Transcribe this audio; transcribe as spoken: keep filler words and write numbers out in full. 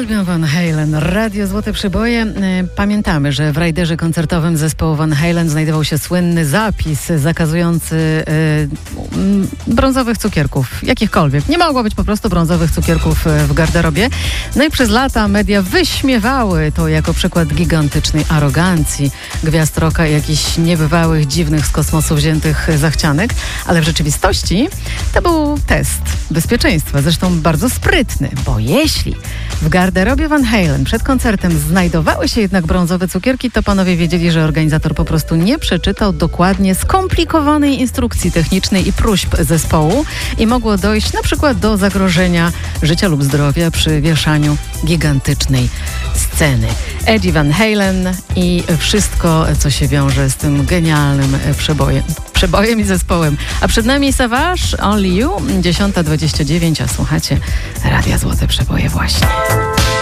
Uwielbiam Van Halen. Radio Złote Przeboje. Pamiętamy, że w rajderze koncertowym zespołu Van Halen znajdował się słynny zapis zakazujący y, brązowych cukierków. Jakichkolwiek. Nie mogło być po prostu brązowych cukierków w garderobie. No i przez lata media wyśmiewały to jako przykład gigantycznej arogancji gwiazd rocka i jakichś niebywałych, dziwnych z kosmosu wziętych zachcianek. Ale w rzeczywistości to był test bezpieczeństwa. Zresztą bardzo sprytny, bo jeśli w garderobie Van Halen przed koncertem znajdowały się jednak brązowe cukierki, to panowie wiedzieli, że organizator po prostu nie przeczytał dokładnie skomplikowanej instrukcji technicznej i próśb zespołu i mogło dojść na przykład do zagrożenia życia lub zdrowia przy wieszaniu gigantycznej sceny. Eddie Van Halen i wszystko, co się wiąże z tym genialnym przebojem. Przebojem i zespołem. A przed nami Savage, Only You, dziesiąta dwadzieścia dziewięć, a słuchacie Radia Złote Przeboje właśnie.